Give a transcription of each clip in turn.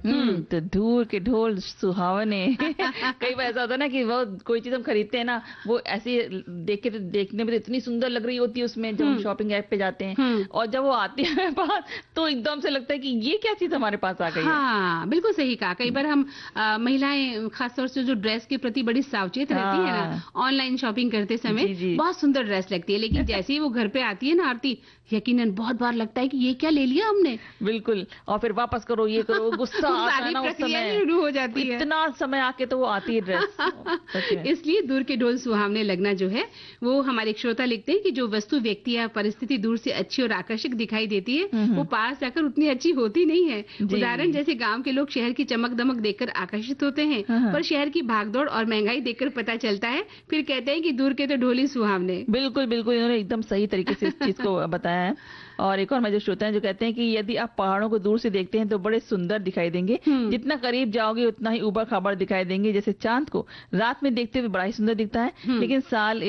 तो दूर के ढोल सुहावने। कई बार ऐसा होता है ना कि वो कोई चीज हम खरीदते हैं ना, वो ऐसी देखने में इतनी सुंदर लग रही होती है उसमें, जब हम शॉपिंग ऐप पे जाते हैं, और जब वो आती है पास तो एकदम से लगता है कि ये क्या चीज हमारे पास आ गई है। हाँ, बिल्कुल सही कहा। कई बार हम महिलाएं खासतौर से जो ड्रेस के प्रति बड़ी सावचेत रहती है ना, ऑनलाइन शॉपिंग करते समय बहुत सुंदर ड्रेस लगती है, लेकिन जैसे ही वो घर पे आती है ना आरती, यकीनन बहुत बार लगता है कि ये क्या ले लिया हमने। बिल्कुल, और फिर वापस करो, ये करो, गुस्सा आता है ना उस समय, शुरू हो जाती है। इतना समय आके तो वो आती है ड्रेस। इसलिए दूर के ढोल सुहावने लगना जो है, वो हमारे एक श्रोता लिखते हैं कि जो वस्तु, व्यक्ति या परिस्थिति दूर से अच्छी और आकर्षक दिखाई देती है, वो पास जाकर उतनी अच्छी होती नहीं है। उदाहरण जैसे गांव के लोग शहर की चमक दमक देखकर आकर्षित होते हैं, पर शहर की भागदौड़ और महंगाई देखकर पता चलता है, फिर कहते हैं कि दूर के तो ढोल ही सुहावने। बिल्कुल बिल्कुल, इन्होंने एकदम सही तरीके से इस चीज को बताया है। और एक और मैं जो श्रोता हैं जो कहते हैं कि यदि आप पहाड़ों को दूर से देखते हैं तो बड़े सुंदर दिखाई देंगे, जितना करीब जाओगे उतना ही ऊबड़ खाबड़ दिखाई देंगे। जैसे चांद को रात में देखते हुए बड़ा ही सुंदर दिखता है, लेकिन साल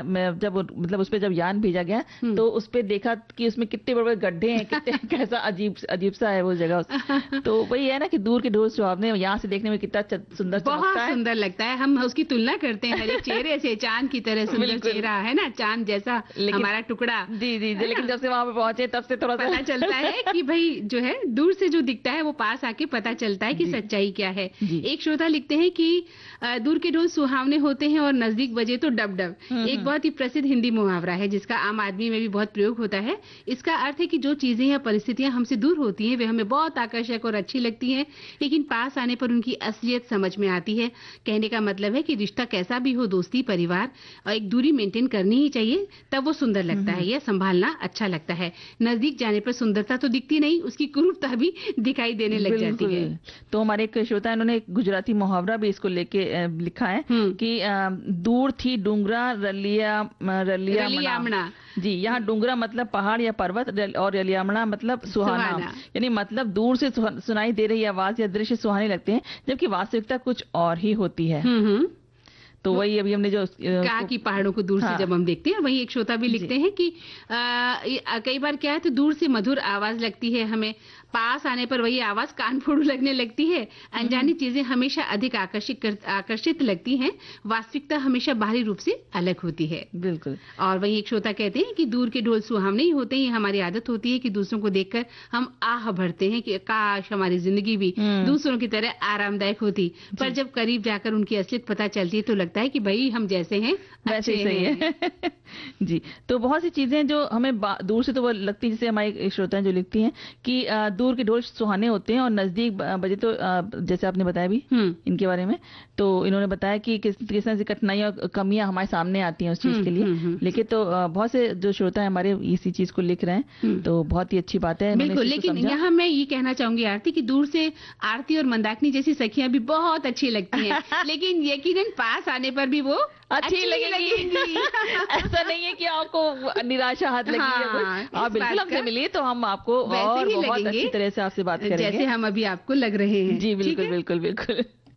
जब मतलब उस पर जब यान भेजा गया तो उस पर देखा कि उसमें कितने बड़े बड़े गड्ढे हैं, कितने कैसा अजीब सा है वो जगह। तो वही है ना कि दूर के ढोल सुहावने यहाँ से देखने में कितना सुंदर, बहुत सुंदर लगता है। हम उसकी तुलना करते हैं हर एक चेहरे से, चांद की तरह सुंदर चेहरा है ना, चांद जैसा हमारा टुकड़ा। जी, लेकिन जब से वहां पे पहुंचे तब से थोड़ा पता चलता है कि भाई जो है दूर से जो दिखता है वो पास आके पता चलता है कि सच्चाई क्या है। एक श्रोता लिखते हैं कि दूर के ढोल सुहावने होते हैं और नजदीक बजे तो डब डब। एक बहुत ही प्रसिद्ध हिंदी मुहावरा है जिसका आम आदमी में भी बहुत प्रयोग होता है। इसका अर्थ है कि जो चीजें या परिस्थितियां हमसे दूर होती हैं वे हमें बहुत आकर्षक और अच्छी लगती हैं, लेकिन पास आने पर उनकी असलियत समझ में आती है। कहने का मतलब है कि रिश्ता कैसा भी हो, दोस्ती, परिवार, और एक दूरी मेंटेन करनी ही चाहिए, तब वो सुंदर लगता है, यह संभालना अच्छा लगता है। नजदीक जाने पर सुंदरता तो दिखती नहीं, उसकी कुरूपता भी दिखाई देने लग जाती है। तो हमारे एक श्रोता है, इन्होंने एक गुजराती मुहावरा भी इसको लेके लिखा है कि दूर थी डूंगरा रलियामणा। जी, यहाँ डूंगरा मतलब पहाड़ या पर्वत, और रलियामणा मतलब सुहाना। यानी मतलब दूर से सुनाई दे रही आवाज या दृश्य सुहाने लगते हैं, जबकि वास्तविकता कुछ और ही होती है। तो वही अभी हमने जो कहा कि पहाड़ों को दूर से जब हम देखते हैं, वही एक श्रोता भी लिखते हैं कि कई बार क्या है, तो दूर से मधुर आवाज लगती है हमें, पास आने पर वही आवाज कान फोड़ू लगने लगती है। अनजानी चीजें हमेशा अधिक आकर्षित लगती हैं, वास्तविकता हमेशा बाहरी रूप से अलग होती है। बिल्कुल। और वही एक श्रोता कहते हैं कि दूर के ढोल सुहावने ही होते हैं। हमारी आदत होती है कि दूसरों को देखकर हम आह भरते हैं कि काश हमारी जिंदगी भी दूसरों की तरह आरामदायक होती, पर जब करीब जाकर उनकी असलियत पता चलती है तो लगता है कि भाई हम जैसे हैं वैसे ही सही है। जी, तो बहुत सी चीजें जो हमें दूर से तो वो लगती है, जैसे हमारी श्रोता जो लिखती हैं कि दूर के ढोल सुहाने होते हैं और नजदीक बजे तो जैसे आपने बताया भी इनके बारे में, तो इन्होंने बताया कि किस तरह से कठिनाइयां और कमियां हमारे सामने आती हैं उस चीज के लिए। लेकिन तो बहुत से जो श्रोता है हमारे इसी चीज को लिख रहे हैं, तो बहुत ही अच्छी बात है। बिल्कुल, लेकिन यहाँ मैं ये कहना चाहूंगी आरती कि दूर से आरती और मंदाकिनी जैसी सखियां भी बहुत अच्छी लगती हैं, लेकिन यकीनन पास आने पर भी वो अच्छी लगेंगी। ऐसा नहीं है कि आपको निराशा हाथ लगी है, आप बिल्कुल हमसे मिलिए तो हम आपको और बहुत अच्छी तरह से आपसे बात करेंगे, जैसे हम अभी आपको लग रहे हैं। जी बिल्कुल बिल्कुल बिल्कुल।